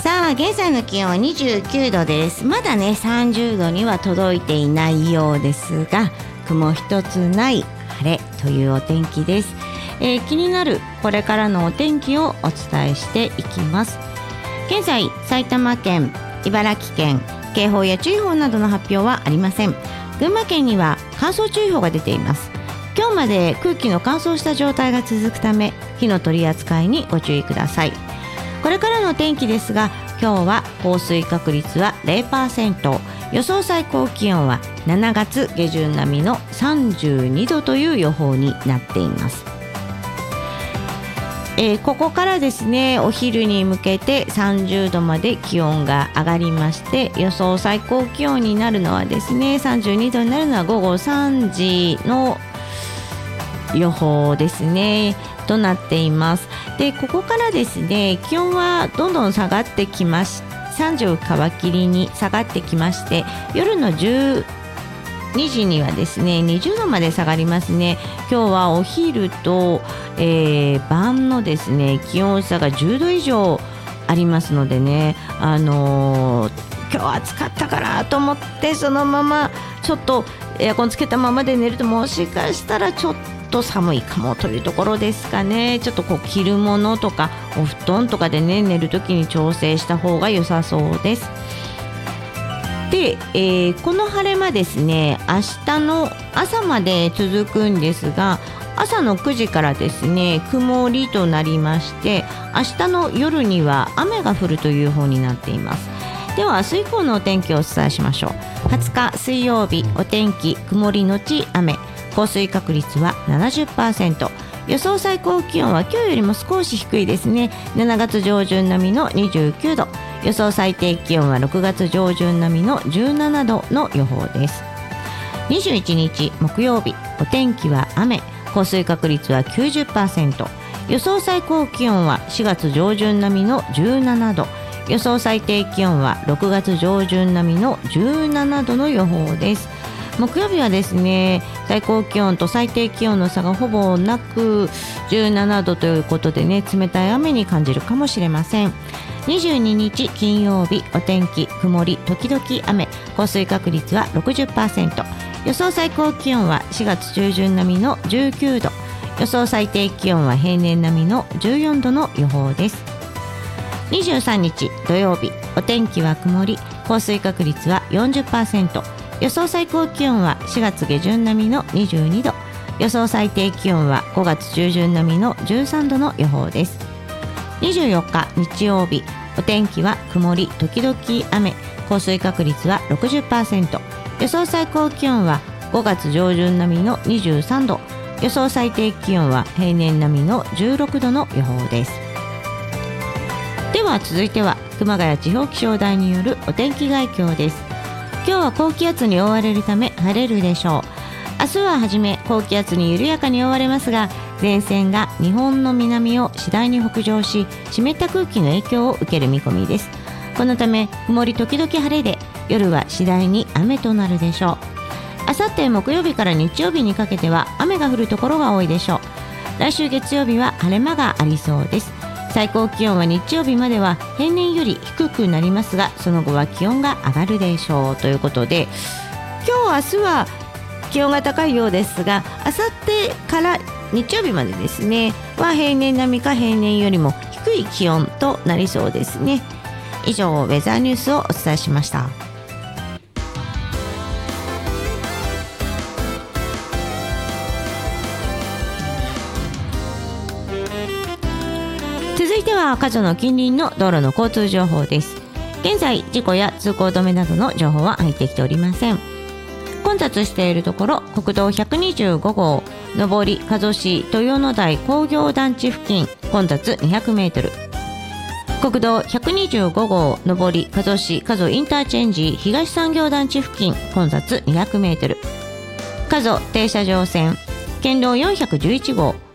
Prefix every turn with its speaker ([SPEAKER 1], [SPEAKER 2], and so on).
[SPEAKER 1] さあ現在の気温は29度です。まだね30度には届いていないようですが、雲一つない晴れというお天気です。気になるこれからのお天気をお伝えしていきます。現在埼玉県、茨城県、警報や注意報などの発表はありません。群馬県には乾燥注意報が出ています。今日まで空気の乾燥した状態が続くため、火の取り扱いにご注意ください。これからの天気ですが、今日は降水確率は 0%、 予想最高気温は7月下旬並みの32度という予報になっています。ここからですね、お昼に向けて30度まで気温が上がりまして、予想最高気温になるのはですね、32度になるのは午後3時の予報ですねとなっています。でここからですね、気温はどんどん下がってきまし、3時を皮切りに下がってきまして、夜の12時にはですね20度まで下がりますね。今日はお昼と、晩のですね気温差が10度以上ありますのでね、今日暑かったからと思ってそのままちょっとエアコンつけたままで寝ると、もしかしたらちょっと寒いかもというところですかね。ちょっと着るものとかお布団とかでね、寝るときに調整した方が良さそうです。で、この晴れ間ですね、明日の朝まで続くんですが、朝の9時からですね曇りとなりまして、明日の夜には雨が降るという方になっています。では明日以降のお天気をお伝えしましょう。20日水曜日、お天気曇りのち雨、降水確率は 70%、 予想最高気温は今日よりも少し低いですね。7月上旬並みの29度、予想最低気温は6月上旬並みの17度の予報です。21日木曜日、お天気は雨、降水確率は 90%、 予想最高気温は4月上旬並みの17度、予想最低気温は6月上旬並みの17度の予報です。木曜日はですね、最高気温と最低気温の差がほぼなく17度ということでね、冷たい雨に感じるかもしれません。22日金曜日、お天気曇り時々雨、降水確率は 60%、 予想最高気温は4月中旬並みの19度、予想最低気温は平年並みの14度の予報です。23日土曜日、お天気は曇り、降水確率は 40%、予想最高気温は4月下旬並みの22度、予想最低気温は5月中旬並みの13度の予報です。24日日曜日、お天気は曇り時々雨、降水確率は 60%、 予想最高気温は5月上旬並みの23度、予想最低気温は平年並みの16度の予報です。では続いては熊谷地方気象台によるお天気概況です。今日は高気圧に覆われるため晴れるでしょう。明日ははじめ高気圧に緩やかに覆われますが、前線が日本の南を次第に北上し、湿った空気の影響を受ける見込みです。このため曇り時々晴れで、夜は次第に雨となるでしょう。あさって木曜日から日曜日にかけては雨が降るところが多いでしょう。来週月曜日は晴れ間がありそうです。最高気温は日曜日までは平年より低くなりますが、その後は気温が上がるでしょうということで、今日明日は気温が高いようですが、あさってから日曜日までですねは平年並みか平年よりも低い気温となりそうですね。以上、ウェザーニュースをお伝えしました。続いては過疎の近隣の道路の交通情報です。現在事故や通行止めなどの情報は入ってきておりません。混雑しているところ、国道125号上り加須市豊野台工業団地付近混雑200メートル、国道125号上り加須市加須インターチェンジ東産業団地付近混雑200メートル、加須停車場線県道411号